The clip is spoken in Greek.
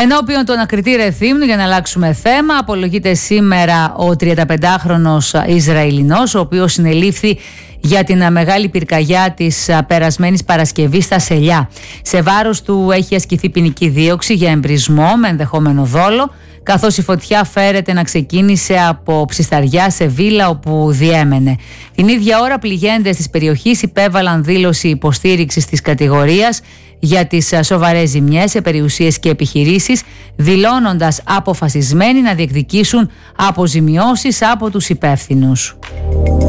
Ενώπιον του ανακριτή Ρεθύμνου, για να αλλάξουμε θέμα, απολογείται σήμερα ο 35χρονος Ισραηλινός, ο οποίος συνελήφθη για την μεγάλη πυρκαγιά της περασμένης Παρασκευής στα Σελιά. Σε βάρος του έχει ασκηθεί ποινική δίωξη για εμπρισμό με ενδεχόμενο δόλο, καθώς η φωτιά φέρεται να ξεκίνησε από Ψισταριά σε βίλα όπου διέμενε. Την ίδια ώρα πληγέντες της περιοχής υπέβαλαν δήλωση υποστήριξης της κατηγορίας για τις σοβαρές ζημιές σε περιουσίες και επιχειρήσεις, δηλώνοντας αποφασισμένοι να διεκδικήσουν αποζημιώσεις από τους υπεύθυνους.